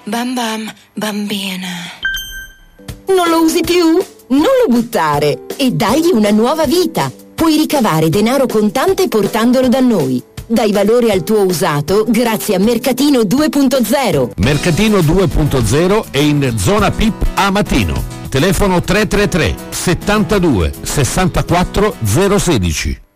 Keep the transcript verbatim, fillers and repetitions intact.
Bam bam, bambina. Non lo usi più? Non lo buttare e dagli una nuova vita. Puoi ricavare denaro contante portandolo da noi. Dai valore al tuo usato grazie a Mercatino due punto zero. Mercatino due punto zero è in zona P I P a Matino. Telefono tre tre tre settantadue sessantaquattro zero sedici.